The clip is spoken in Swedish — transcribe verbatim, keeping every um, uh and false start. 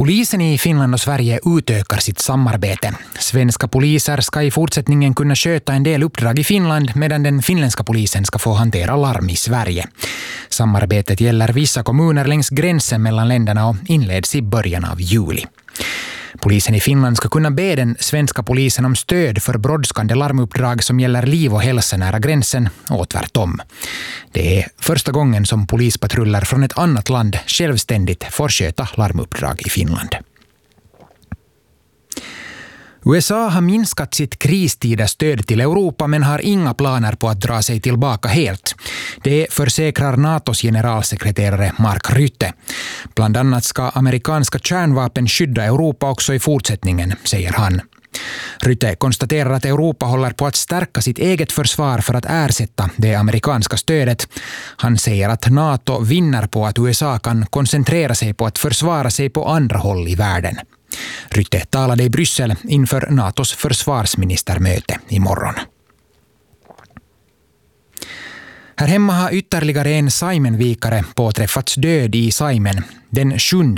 Polisen i Finland och Sverige utökar sitt samarbete. Svenska poliser ska i fortsättningen kunna sköta en del uppdrag i Finland medan den finländska polisen ska få hantera larm i Sverige. Samarbetet gäller vissa kommuner längs gränsen mellan länderna och inleds i början av juli. Polisen i Finland ska kunna be den svenska polisen om stöd för brådskande larmuppdrag som gäller liv och hälsa nära gränsen och tvärtom. Det är första gången som polispatruller från ett annat land självständigt får sköta larmuppdrag i Finland. U S A har minskat sitt kristida stöd till Europa men har inga planer på att dra sig tillbaka helt. Det försäkrar NATOs generalsekreterare Mark Rutte. Bland annat ska amerikanska kärnvapen skydda Europa också i fortsättningen, säger han. Rutte konstaterar att Europa håller på att stärka sitt eget försvar för att ersätta det amerikanska stödet. Han säger att NATO vinner på att U S A kan koncentrera sig på att försvara sig på andra håll i världen. Rutte talade i Bryssel inför NATOs försvarsministermöte imorgon. Här hemma har ytterligare en Saimenvikare påträffats död i Saimen. Den sjunde